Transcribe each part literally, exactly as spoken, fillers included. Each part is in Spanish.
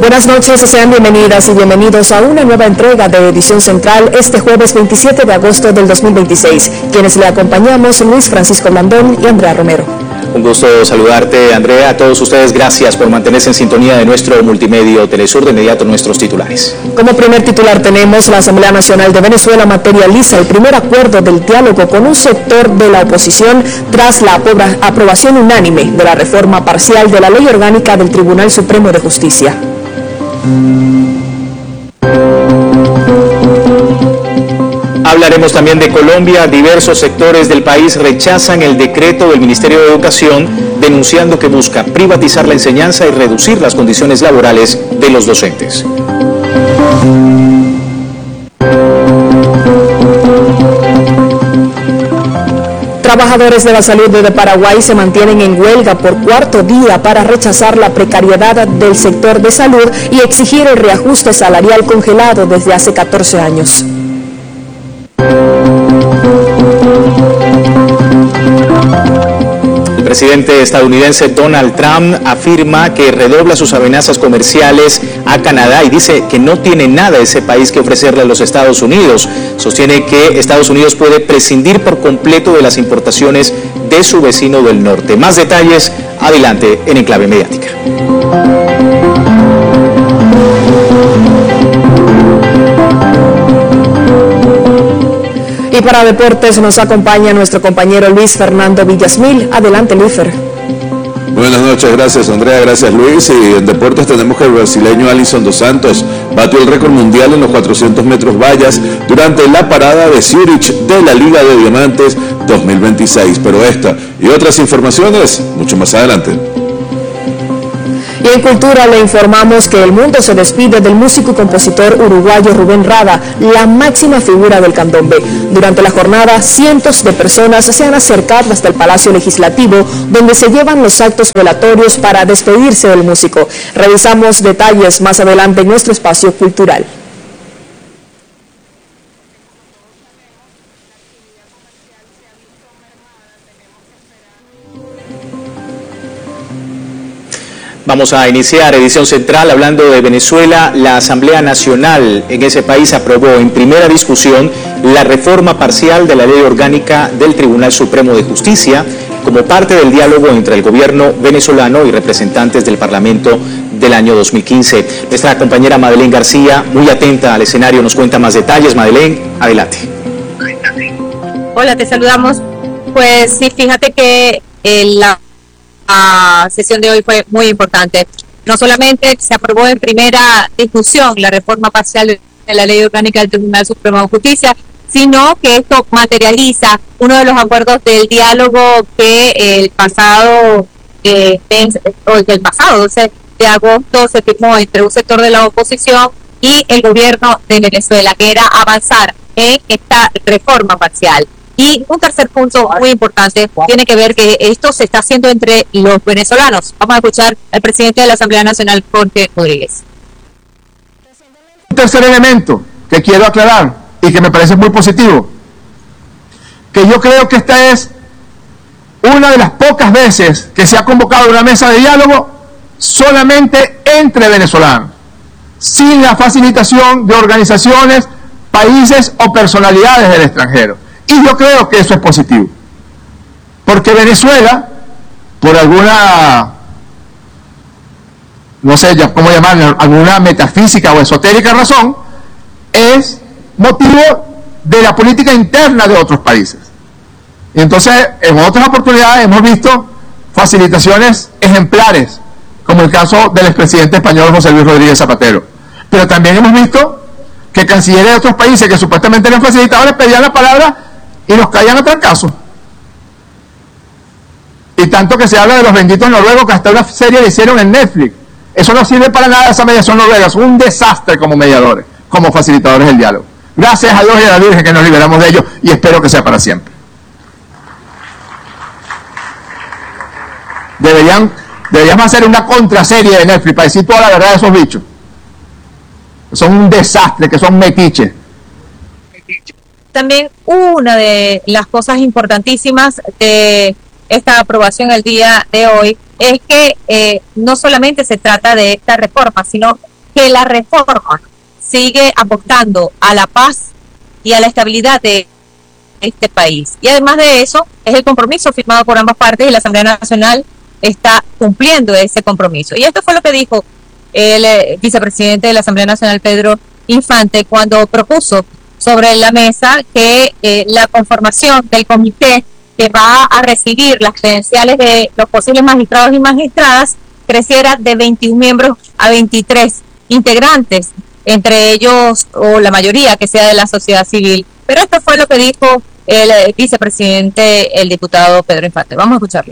Buenas noches, sean bienvenidas y bienvenidos a una nueva entrega de Edición Central este jueves veintisiete de agosto del dos mil veintiséis. Quienes le acompañamos, Luis Francisco Blandón y Andrea Romero. Un gusto saludarte, Andrea. A todos ustedes, gracias por mantenerse en sintonía de nuestro multimedio Telesur. De inmediato, nuestros titulares. Como primer titular tenemos: la Asamblea Nacional de Venezuela materializa el primer acuerdo del diálogo con un sector de la oposición tras la aprobación unánime de la reforma parcial de la Ley Orgánica del Tribunal Supremo de Justicia. Hablaremos también de Colombia. Diversos sectores del país rechazan el decreto del Ministerio de Educación, denunciando que busca privatizar la enseñanza y reducir las condiciones laborales de los docentes. Trabajadores de la salud de Paraguay se mantienen en huelga por cuarto día para rechazar la precariedad del sector de salud y exigir el reajuste salarial congelado desde hace catorce años. El presidente estadounidense Donald Trump afirma que redobla sus amenazas comerciales a Canadá y dice que no tiene nada ese país que ofrecerle a los Estados Unidos. Sostiene que Estados Unidos puede prescindir por completo de las importaciones de su vecino del norte. Más detalles adelante en Enclave Mediática. Y para deportes nos acompaña nuestro compañero Luis Fernando Villasmil. Adelante, Luifer. Buenas noches, gracias Andrea, gracias Luis. Y en deportes tenemos que el brasileño Alisson dos Santos batió el récord mundial en los cuatrocientos metros vallas durante la parada de Zurich de la Liga de Diamantes dos mil veintiséis. Pero esta y otras informaciones mucho más adelante. Y en Cultura le informamos que el mundo se despide del músico y compositor uruguayo Rubén Rada, la máxima figura del candombe. Durante la jornada, cientos de personas se han acercado hasta el Palacio Legislativo, donde se llevan los actos velatorios para despedirse del músico. Revisamos detalles más adelante en nuestro espacio cultural. Vamos a iniciar edición central hablando de Venezuela. La Asamblea Nacional en ese país aprobó en primera discusión la reforma parcial de la Ley Orgánica del Tribunal Supremo de Justicia como parte del diálogo entre el gobierno venezolano y representantes del Parlamento del año dos mil quince. Nuestra compañera Madeleine García, muy atenta al escenario, nos cuenta más detalles. Madeleine, adelante. Hola, te saludamos. Pues sí, fíjate que eh, la La sesión de hoy fue muy importante. No solamente se aprobó en primera discusión la reforma parcial de la Ley Orgánica del Tribunal Supremo de Justicia, sino que esto materializa uno de los acuerdos del diálogo que el pasado eh, el pasado doce de agosto se firmó entre un sector de la oposición y el gobierno de Venezuela, que era avanzar en esta reforma parcial. Y un tercer punto muy importante tiene que ver que esto se está haciendo entre los venezolanos. Vamos a escuchar al presidente de la Asamblea Nacional, Jorge Rodríguez. Un tercer elemento que quiero aclarar y que me parece muy positivo, que yo creo que esta es una de las pocas veces que se ha convocado una mesa de diálogo solamente entre venezolanos, sin la facilitación de organizaciones, países o personalidades del extranjero. Y yo creo que eso es positivo, porque Venezuela, por alguna, no sé cómo llamarla, alguna metafísica o esotérica razón, es motivo de la política interna de otros países. Y entonces, en otras oportunidades hemos visto facilitaciones ejemplares, como el caso del expresidente español José Luis Rodríguez Zapatero. Pero también hemos visto que cancilleres de otros países que supuestamente eran facilitadores pedían la palabra y nos caían a trancazos. Y tanto que se habla de los benditos noruegos, que hasta una serie le hicieron en Netflix. Eso no sirve para nada, esa mediación noruega, es un desastre como mediadores, como facilitadores del diálogo. Gracias a Dios y a la Virgen que nos liberamos de ellos, y espero que sea para siempre. Deberían, deberíamos hacer una contraserie de Netflix para decir toda la verdad de esos bichos. Son un desastre, que son metiches. También una de las cosas importantísimas de esta aprobación el día de hoy es que eh, no solamente se trata de esta reforma, sino que la reforma sigue apostando a la paz y a la estabilidad de este país. Y además de eso, es el compromiso firmado por ambas partes y la Asamblea Nacional está cumpliendo ese compromiso. Y esto fue lo que dijo el eh, vicepresidente de la Asamblea Nacional, Pedro Infante, cuando propuso sobre la mesa que eh, la conformación del comité que va a recibir las credenciales de los posibles magistrados y magistradas creciera de veintiún miembros a veintitrés integrantes, entre ellos, o la mayoría, que sea de la sociedad civil. Pero esto fue lo que dijo el eh, vicepresidente, el diputado Pedro Infante. Vamos a escucharlo.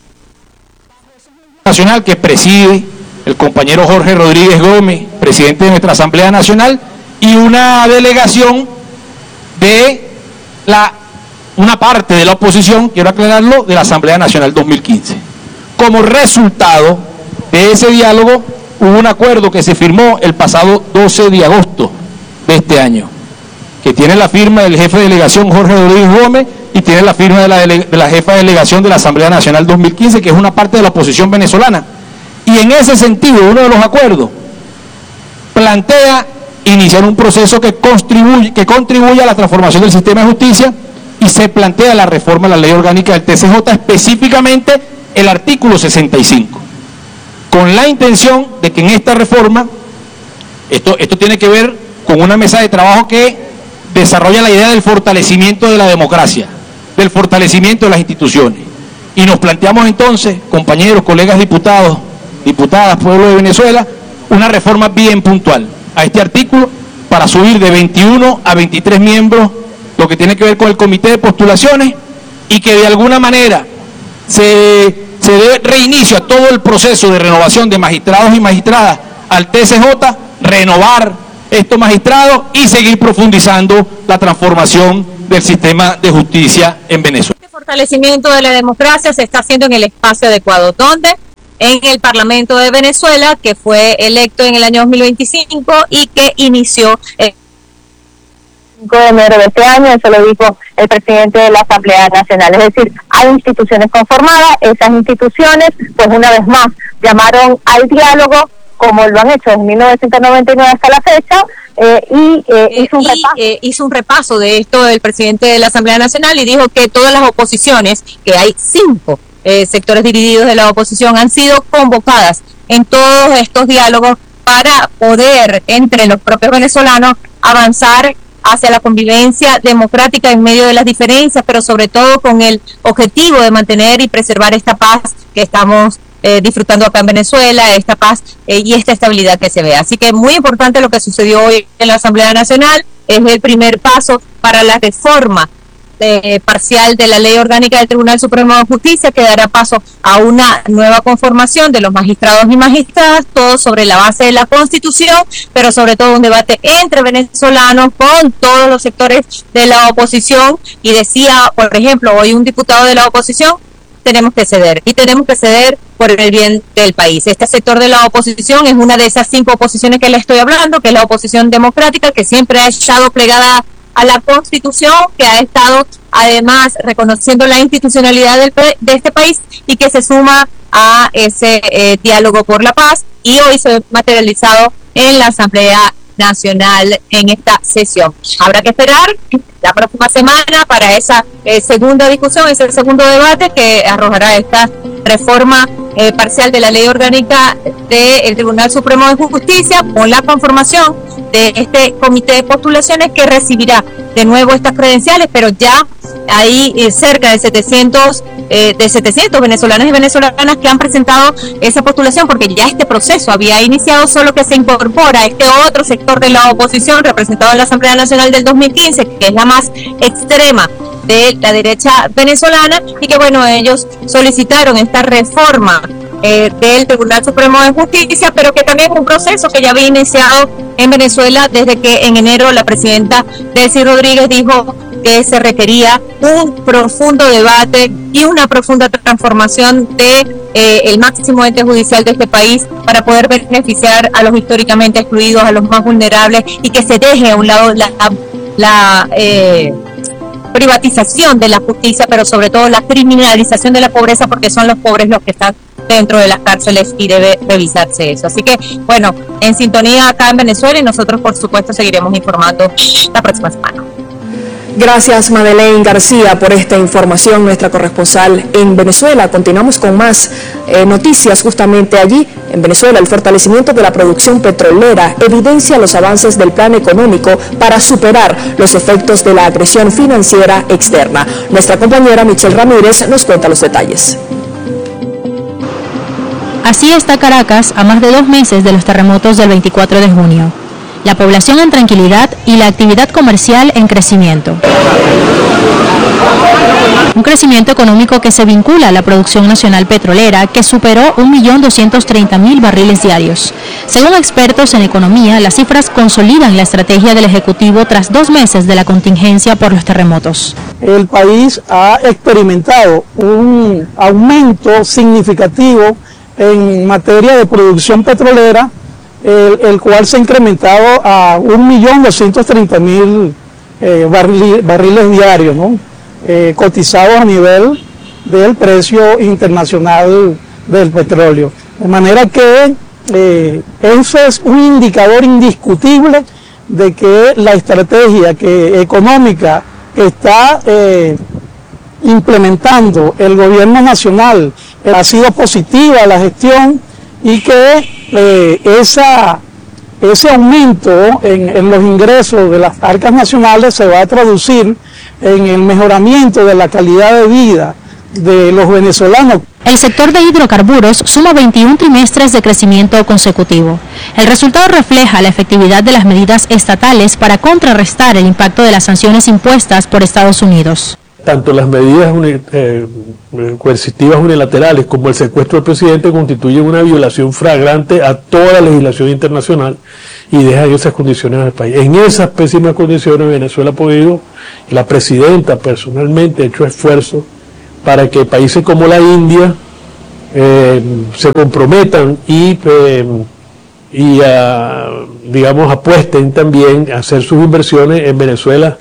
Nacional que preside el compañero Jorge Rodríguez Gómez, presidente de nuestra Asamblea Nacional, y una delegación de la una parte de la oposición, quiero aclararlo, de la Asamblea Nacional dos mil quince. Como resultado de ese diálogo hubo un acuerdo que se firmó el pasado doce de agosto de este año, que tiene la firma del jefe de delegación Jorge Rodríguez Gómez y tiene la firma de la, dele, de la jefa de delegación de la Asamblea Nacional dos mil quince, que es una parte de la oposición venezolana. Y en ese sentido, uno de los acuerdos plantea iniciar un proceso que contribuye, que contribuye a la transformación del sistema de justicia, y se plantea la reforma de la ley orgánica del T C J, específicamente el artículo sesenta y cinco, con la intención de que en esta reforma, esto, esto tiene que ver con una mesa de trabajo que desarrolla la idea del fortalecimiento de la democracia, del fortalecimiento de las instituciones, y nos planteamos entonces, compañeros, colegas diputados, diputadas, pueblo de Venezuela, una reforma bien puntual a este artículo para subir de veintiuno a veintitrés miembros lo que tiene que ver con el comité de postulaciones, y que de alguna manera se, se dé reinicio a todo el proceso de renovación de magistrados y magistradas al T C J, renovar estos magistrados y seguir profundizando la transformación del sistema de justicia en Venezuela. Este fortalecimiento de la democracia se está haciendo en el espacio adecuado, donde en el Parlamento de Venezuela, que fue electo en el año dos mil veinticinco y que inició el cinco de enero de este año. Eso lo dijo el presidente de la Asamblea Nacional. Es decir, hay instituciones conformadas, esas instituciones, pues una vez más, llamaron al diálogo, como lo han hecho desde mil novecientos noventa y nueve hasta la fecha, eh, y eh, hizo un repaso. Y, eh, hizo un repaso de esto el presidente de la Asamblea Nacional y dijo que todas las oposiciones, que hay cinco eh, sectores divididos de la oposición, han sido convocadas en todos estos diálogos para poder, entre los propios venezolanos, avanzar hacia la convivencia democrática en medio de las diferencias, pero sobre todo con el objetivo de mantener y preservar esta paz que estamos eh, disfrutando acá en Venezuela, esta paz eh, y esta estabilidad que se ve. Así que muy importante lo que sucedió hoy en la Asamblea Nacional, es el primer paso para la reforma Eh, parcial de la ley orgánica del Tribunal Supremo de Justicia, que dará paso a una nueva conformación de los magistrados y magistradas, todo sobre la base de la Constitución, pero sobre todo un debate entre venezolanos con todos los sectores de la oposición. Y decía, por ejemplo, hoy un diputado de la oposición, tenemos que ceder, y tenemos que ceder por el bien del país. Este sector de la oposición es una de esas cinco oposiciones que le estoy hablando, que es la oposición democrática, que siempre ha estado plegada a la Constitución, que ha estado además reconociendo la institucionalidad del, de este país, y que se suma a ese eh, diálogo por la paz, y hoy se ha materializado en la Asamblea Nacional en esta sesión. Habrá que esperar la próxima semana para esa eh, segunda discusión, ese segundo debate que arrojará esta reforma eh, parcial de la ley orgánica del Tribunal Supremo de Justicia, con la conformación de este comité de postulaciones que recibirá de nuevo estas credenciales, pero ya hay eh, cerca de setecientos, eh, de setecientos venezolanos y venezolanas que han presentado esa postulación, porque ya este proceso había iniciado, solo que se incorpora este otro sector de la oposición representado en la Asamblea Nacional del dos mil quince, que es la más extrema de la derecha venezolana, y que bueno, ellos solicitaron esta reforma eh, del Tribunal Supremo de Justicia, pero que también es un proceso que ya había iniciado en Venezuela desde que en enero la presidenta Delcy Rodríguez dijo que se requería un profundo debate y una profunda transformación de eh, el máximo ente judicial de este país para poder beneficiar a los históricamente excluidos, a los más vulnerables, y que se deje a un lado la, la eh, privatización de la justicia, pero sobre todo la criminalización de la pobreza, porque son los pobres los que están dentro de las cárceles y debe revisarse eso. Así que, bueno, en sintonía acá en Venezuela y nosotros, por supuesto, seguiremos informando la próxima semana. Gracias, Madeleine García, por esta información, nuestra corresponsal en Venezuela. Continuamos con más eh, noticias justamente allí. En Venezuela, el fortalecimiento de la producción petrolera evidencia los avances del plan económico para superar los efectos de la agresión financiera externa. Nuestra compañera Michelle Ramírez nos cuenta los detalles. Así está Caracas a más de dos meses de los terremotos del veinticuatro de junio. La población en tranquilidad y la actividad comercial en crecimiento. Un crecimiento económico que se vincula a la producción nacional petrolera, que superó un millón doscientos treinta mil barriles diarios. Según expertos en economía, las cifras consolidan la estrategia del Ejecutivo tras dos meses de la contingencia por los terremotos. El país ha experimentado un aumento significativo en materia de producción petrolera, El, el cual se ha incrementado a un millón doscientos treinta mil eh, barril, barriles diarios, ¿no? eh, cotizados a nivel del precio internacional del petróleo. De manera que eh, eso es un indicador indiscutible de que la estrategia que, económica que está eh, implementando el gobierno nacional eh, ha sido positiva la gestión y que eh, esa, ese aumento en, en los ingresos de las arcas nacionales se va a traducir en el mejoramiento de la calidad de vida de los venezolanos. El sector de hidrocarburos suma veintiún trimestres de crecimiento consecutivo. El resultado refleja la efectividad de las medidas estatales para contrarrestar el impacto de las sanciones impuestas por Estados Unidos. Tanto las medidas uni, eh, coercitivas unilaterales como el secuestro del presidente constituyen una violación flagrante a toda la legislación internacional y dejan esas condiciones al país. En esas pésimas condiciones Venezuela ha podido, y la presidenta personalmente ha hecho esfuerzos para que países como la India eh, se comprometan y, eh, y uh, digamos apuesten también a hacer sus inversiones en Venezuela,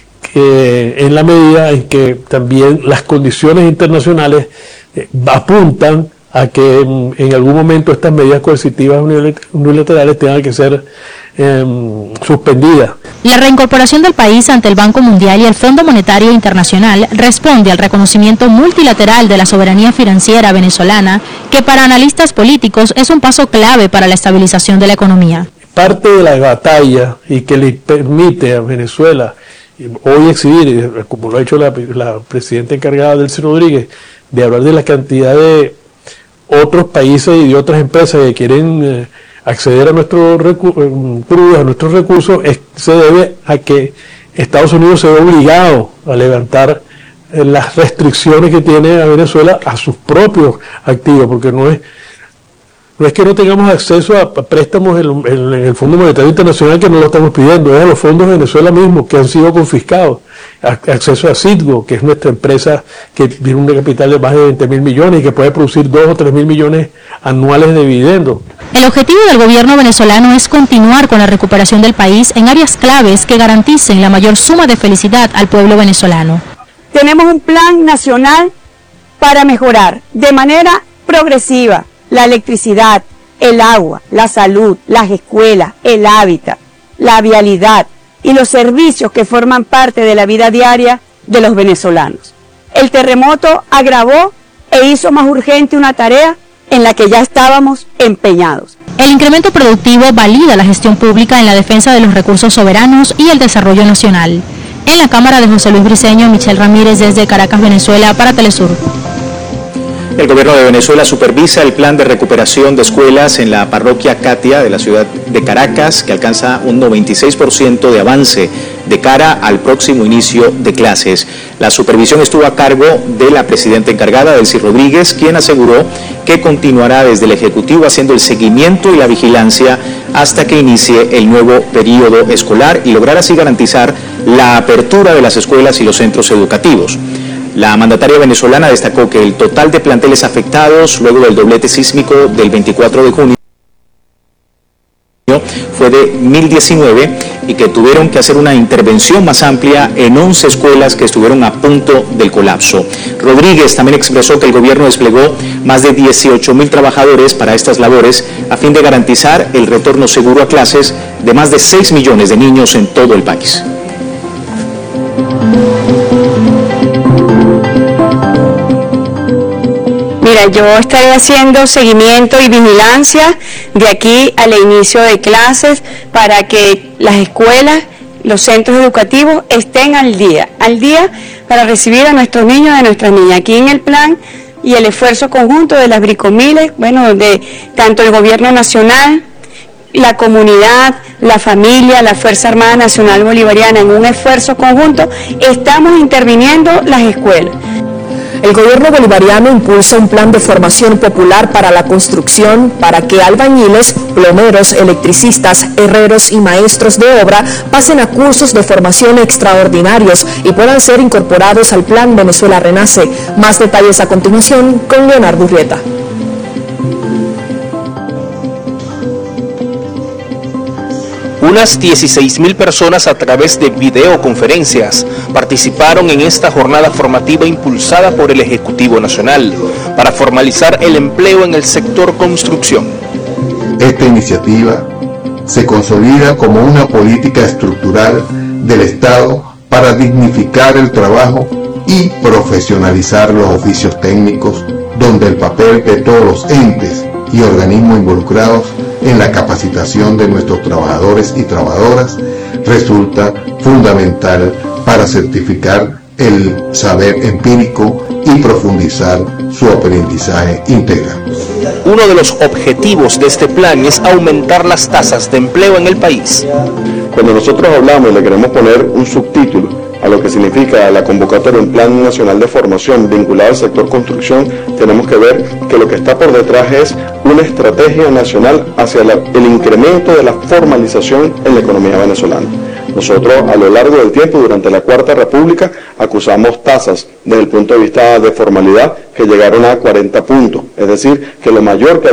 que en la medida en que también las condiciones internacionales eh, apuntan a que en, en algún momento estas medidas coercitivas unilaterales tengan que ser eh, suspendidas. La reincorporación del país ante el Banco Mundial y el Fondo Monetario Internacional responde al reconocimiento multilateral de la soberanía financiera venezolana, que para analistas políticos es un paso clave para la estabilización de la economía. Parte de la batalla y que le permite a Venezuela hoy exhibir, como lo ha hecho la, la presidenta encargada Delcy Rodríguez, de hablar de la cantidad de otros países y de otras empresas que quieren eh, acceder a nuestros recursos, a nuestros recursos, es, se debe a que Estados Unidos se ve obligado a levantar eh, las restricciones que tiene a Venezuela a sus propios activos, porque no es No es que no tengamos acceso a préstamos en, en, en el Fondo Monetario Internacional, que no lo estamos pidiendo, es a los fondos de Venezuela mismos que han sido confiscados. Acceso a Citgo, que es nuestra empresa que tiene un capital de más de veinte mil millones y que puede producir dos o tres mil millones anuales de dividendos. El objetivo del gobierno venezolano es continuar con la recuperación del país en áreas claves que garanticen la mayor suma de felicidad al pueblo venezolano. Tenemos un plan nacional para mejorar de manera progresiva la electricidad, el agua, la salud, las escuelas, el hábitat, la vialidad y los servicios que forman parte de la vida diaria de los venezolanos. El terremoto agravó e hizo más urgente una tarea en la que ya estábamos empeñados. El incremento productivo valida la gestión pública en la defensa de los recursos soberanos y el desarrollo nacional. En la cámara de José Luis Briceño, Michelle Ramírez desde Caracas, Venezuela, para Telesur. El gobierno de Venezuela supervisa el plan de recuperación de escuelas en la parroquia Catia de la ciudad de Caracas, que alcanza un noventa y seis por ciento de avance de cara al próximo inicio de clases. La supervisión estuvo a cargo de la presidenta encargada, Delcy Rodríguez, quien aseguró que continuará desde el Ejecutivo haciendo el seguimiento y la vigilancia hasta que inicie el nuevo periodo escolar y lograr así garantizar la apertura de las escuelas y los centros educativos. La mandataria venezolana destacó que el total de planteles afectados luego del doblete sísmico del veinticuatro de junio fue de mil diecinueve y que tuvieron que hacer una intervención más amplia en once escuelas que estuvieron a punto del colapso. Rodríguez también expresó que el gobierno desplegó más de dieciocho mil trabajadores para estas labores a fin de garantizar el retorno seguro a clases de más de seis millones de niños en todo el país. Mira, yo estaré haciendo seguimiento y vigilancia de aquí al inicio de clases para que las escuelas, los centros educativos estén al día, al día para recibir a nuestros niños y a nuestras niñas. Aquí en el plan y el esfuerzo conjunto de las Bricomiles, bueno, donde tanto el gobierno nacional, la comunidad, la familia, la Fuerza Armada Nacional Bolivariana, en un esfuerzo conjunto, estamos interviniendo las escuelas. El gobierno bolivariano impulsa un plan de formación popular para la construcción para que albañiles, plomeros, electricistas, herreros y maestros de obra pasen a cursos de formación extraordinarios y puedan ser incorporados al Plan Venezuela Renace. Más detalles a continuación con Leonardo Urrieta. Unas dieciséis mil personas a través de videoconferencias participaron en esta jornada formativa impulsada por el Ejecutivo Nacional para formalizar el empleo en el sector construcción. Esta iniciativa se consolida como una política estructural del Estado para dignificar el trabajo y profesionalizar los oficios técnicos, donde el papel de todos los entes y organismos involucrados en la capacitación de nuestros trabajadores y trabajadoras resulta fundamental para certificar el saber empírico y profundizar su aprendizaje integral. Uno de los objetivos de este plan es aumentar las tasas de empleo en el país. Cuando nosotros hablamos y le queremos poner un subtítulo a lo que significa la convocatoria de un plan nacional de formación vinculado al sector construcción, tenemos que ver que lo que está por detrás es una estrategia nacional hacia la, el incremento de la formalización en la economía venezolana. Nosotros a lo largo del tiempo, durante la Cuarta República, acusamos tasas desde el punto de vista de formalidad que llegaron a cuarenta puntos, es decir, que lo mayor que